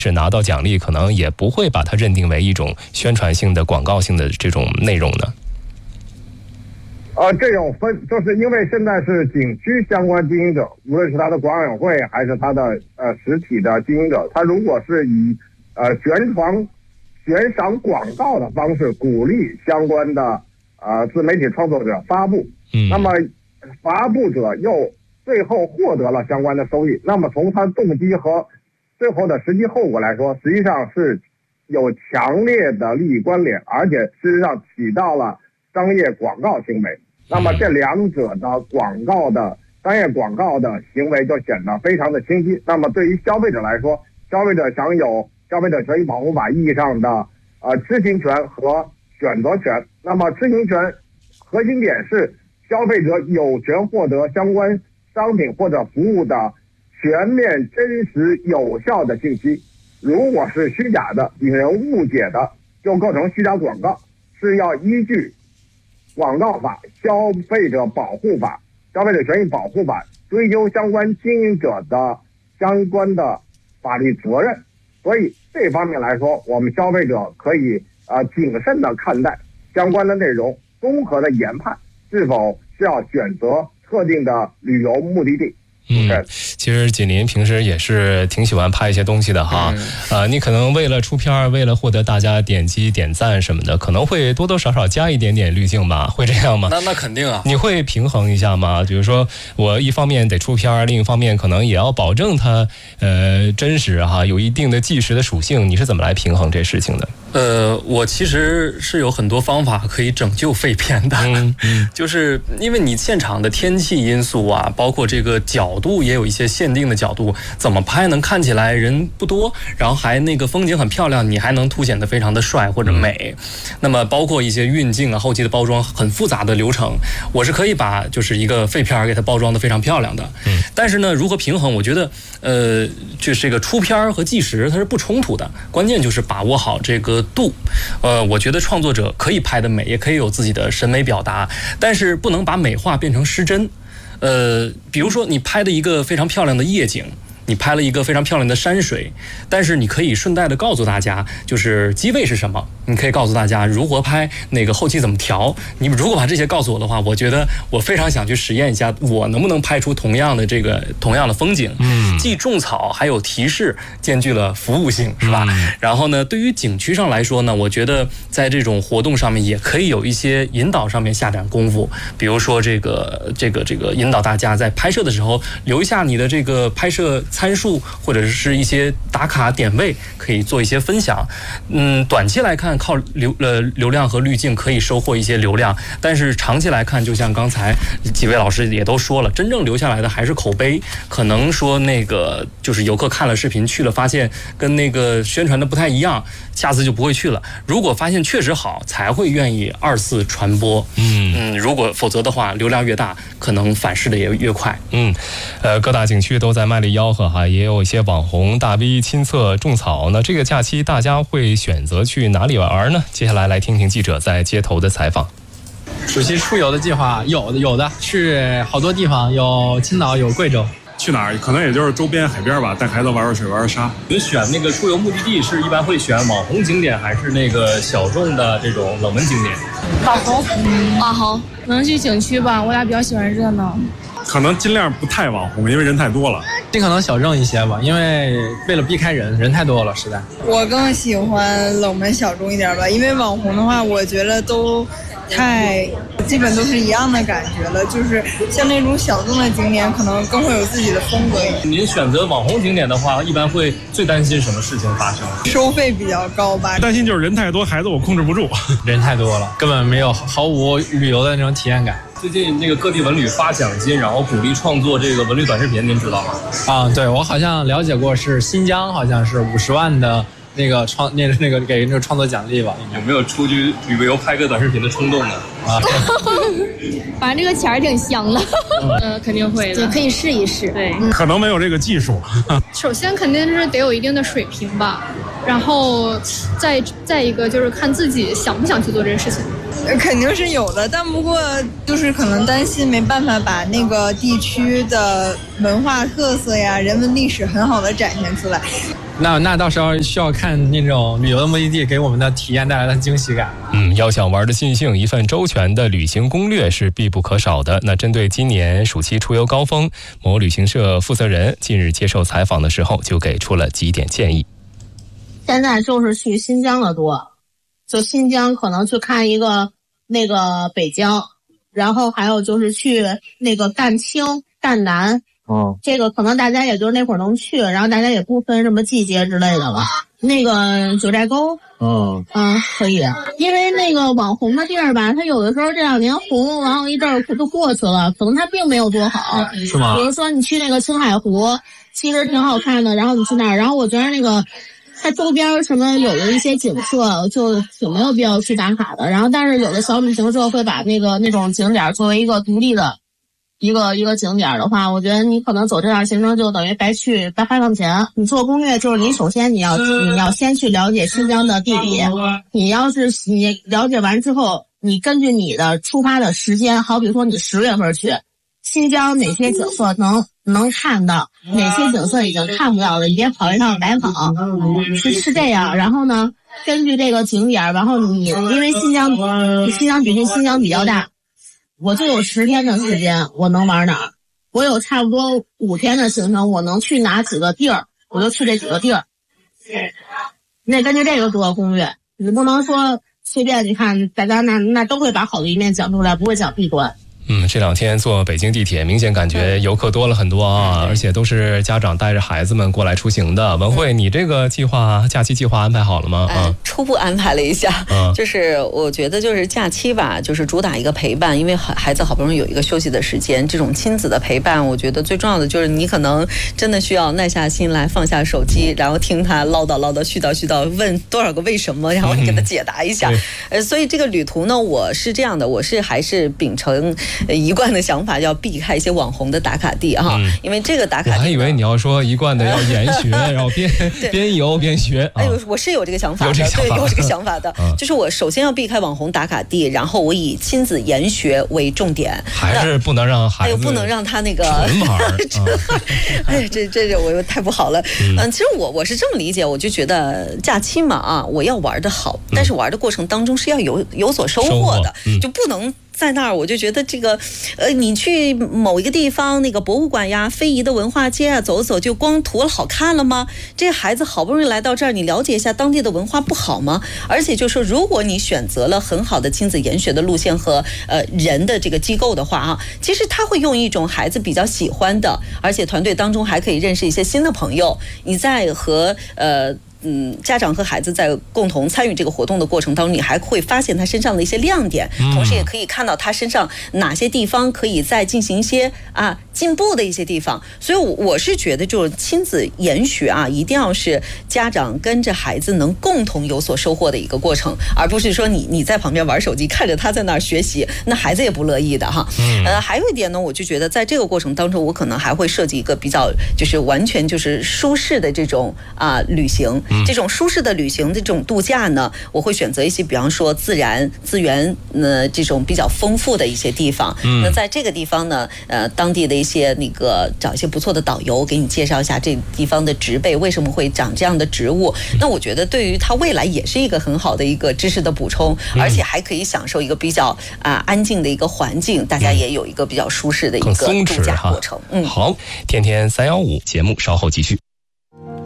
是拿到奖励，可能也不会把它认定为一种宣传性的、广告性的这种内容呢？ 这种就是因为现在是景区相关经营者，无论是他的管委会还是他的实体的经营者，他如果是以悬赏广告的方式鼓励相关的自媒体创作者发布，那么发布者又最后获得了相关的收益，那么从他动机和最后的实际后果来说，实际上是有强烈的利益关联，而且事实上起到了商业广告行为。那么这两者的商业广告的行为就显得非常的清晰。那么对于消费者来说，消费者享有消费者权益保护法意义上的知情权和选择权。那么知情权核心点是消费者有权获得相关商品或者服务的全面、真实、有效的信息。如果是虚假的、引人误解的，就构成虚假广告，是要依据广告法、消费者保护法、消费者权益保护法追究相关经营者的相关的法律责任。所以这方面来说，我们消费者可以谨慎的看待相关的内容，综合的研判是否是要选择特定的旅游目的地。 其实锦麟平时也是挺喜欢拍一些东西的哈。你可能为了出片，为了获得大家点击点赞什么的，可能会多多少少加一点点滤镜吧，会这样吗？ 那肯定啊。 你会平衡一下吗？比如说我一方面得出片，另一方面可能也要保证它真实哈，有一定的纪实的属性，你是怎么来平衡这事情的？ 我其实是有很多方法可以拯救废片的，就是因为你现场的天气因素啊，包括这个角度也有一些限定的角度，怎么拍能看起来人不多，然后还那个风景很漂亮，你还能凸显得非常的帅或者美。那么包括一些运镜啊、后期的包装很复杂的流程，我是可以把就是一个废片给它包装得非常漂亮的。但是呢，如何平衡，我觉得就是这个出片和纪实它是不冲突的，关键就是把握好这个度。我觉得创作者可以拍得美，也可以有自己的审美表达，但是不能把美化变成失真。比如说你拍的一个非常漂亮的夜景，你拍了一个非常漂亮的山水，但是你可以顺带的告诉大家，就是机位是什么，你可以告诉大家如何拍，那个后期怎么调。你如果把这些告诉我的话，我觉得我非常想去实验一下，我能不能拍出同样的风景，既种草还有提示，兼具了服务性，是吧？然后呢，对于景区上来说呢，我觉得在这种活动上面也可以有一些引导上面下点功夫，比如说这个引导大家在拍摄的时候留一下你的这个拍摄参数，或者是一些打卡点位，可以做一些分享。短期来看靠流量和滤镜可以收获一些流量，但是长期来看，就像刚才几位老师也都说了，真正留下来的还是口碑。可能说那个就是游客看了视频去了，发现跟那个宣传的不太一样，下次就不会去了。如果发现确实好，才会愿意二次传播。如果否则的话，流量越大，可能反噬的也越快。 各大景区都在卖力吆喝哈，也有一些网红大 V 亲测种草呢。这个假期大家会选择去哪里玩呢？接下来听听记者在街头的采访。 暑期出游的计划有的，去好多地方，有青岛，有贵州。 去哪儿？可能也就是周边海边吧，带孩子玩水玩沙。 你们选那个出游目的地是一般会选网红景点，还是那个小众的这种冷门景点？ 网红，可能去景区吧，我俩比较喜欢热闹。 可能尽量不太网红，因为人太多了。 尽可能小众一些吧，因为为了避开人太多了，实在。 我更喜欢冷门小众一点吧，因为网红的话，我觉得都基本都是一样的感觉了，就是像那种小众的景点，可能更会有自己的风格。 您选择网红景点的话，一般会最担心什么事情发生？ 收费比较高吧。 担心就是人太多，孩子我控制不住。 人太多了，根本没有毫无旅游的那种体验感。 最近那个各地文旅发奖金，然后鼓励创作这个文旅短视频，您知道吗？ 对，我好像了解过，是新疆好像是50万的那个给那个创作奖励吧？ 有没有出去旅游拍个短视频的冲动呢？ 反正这个钱儿挺香的。肯定会的， 对，可以试一试。 对， 可能没有这个技术。 首先肯定是得有一定的水平吧。 然后再一个就是看自己想不想去做这个事情。 肯定是有的，但不过就是可能担心没办法把那个地区的文化特色呀、人文历史很好的展现出来。 那到时候需要看那种旅游的目的地给我们的体验带来的惊喜感。 要想玩的尽兴，一份周全的旅行攻略是必不可少的。那针对今年暑期出游高峰，某旅行社负责人近日接受采访的时候就给出了几点建议。 现在就是去新疆的多，就新疆可能去看一个那个北疆，然后还有就是去那个赣青、赣南。这个可能大家也就是那会儿能去，然后大家也不分什么季节之类的了。那个九寨沟，可以，因为那个网红的地儿吧，它有的时候这2年红，然后一阵儿都过去了，可能它并没有多好， 是吗？ 比如说你去那个青海湖，其实挺好看的，然后你去那儿，然后我觉得那个它周边什么有的一些景色就挺没有必要去打卡的，然后但是有的小旅行社会把那种景点作为一个独立的一个景点的话，我觉得你可能走这样行程就等于白花趟钱。你做攻略就是你首先你要先去了解新疆的地理，你了解完之后，你根据你的出发的时间，好比说你10月份去新疆，哪些景色能看到，哪些景色已经看不到了，你别跑一趟白跑，是这样。然后呢，根据这个景点，然后你因为新疆比较大。我就有10天的时间，我能玩哪儿？我有差不多5天的行程，我能去哪几个地儿，我就去这几个地儿。那根据这个做攻略，你不能说随便。你看大家那都会把好的一面讲出来，不会讲弊端。 这2天坐北京地铁，明显感觉游客多了很多啊，而且都是家长带着孩子们过来出行的。文慧，你这个假期计划安排好了吗？ 初步安排了一下，就是我觉得就是假期吧，就是主打一个陪伴，因为孩子好不容易有一个休息的时间，这种亲子的陪伴，我觉得最重要的就是你可能真的需要耐下心来，放下手机，然后听他唠叨唠叨、絮叨，问多少个为什么，然后你给他解答一下。所以这个旅途呢，我是这样的，我还是秉承一贯的想法，要避开一些网红的打卡地哈，因为这个打卡地， 我还以为你要说一贯的要研学，然后边游边学。 我是有这个想法的，对，有这个想法的，就是我首先要避开网红打卡地，然后我以亲子研学为重点， 还是不能让孩子， 不能让他那个纯玩。 这我太不好了。其实我是这么理解，我就觉得假期嘛我要玩得好，但是玩的过程当中是要有所收获的，就不能在那儿我就觉得这个你去某一个地方那个博物馆呀、非遗的文化街啊走走，就光图了好看了吗？这孩子好不容易来到这儿，你了解一下当地的文化不好吗？而且就是说，如果你选择了很好的亲子研学的路线和人的这个机构的话其实他会用一种孩子比较喜欢的，而且团队当中还可以认识一些新的朋友。你在和家长和孩子在共同参与这个活动的过程当中，你还会发现他身上的一些亮点，同时也可以看到他身上哪些地方可以再进行一些进步的一些地方。所以我是觉得就是亲子研学一定要是家长跟着孩子能共同有所收获的一个过程，而不是说你在旁边玩手机看着他在那儿学习，那孩子也不乐意的哈。还有一点呢，我就觉得在这个过程当中，我可能还会设计一个比较就是完全就是舒适的这种旅行。这种舒适的旅行的这种度假呢，我会选择一些比方说自然资源这种比较丰富的一些地方。那在这个地方呢当地的一些找一些不错的导游给你介绍一下这地方的植被为什么会长这样的植物，那我觉得对于他未来也是一个很好的一个知识的补充，而且还可以享受一个比较安静的一个环境，大家也有一个比较舒适的一个度假过程。 好，天天315节目稍后继续。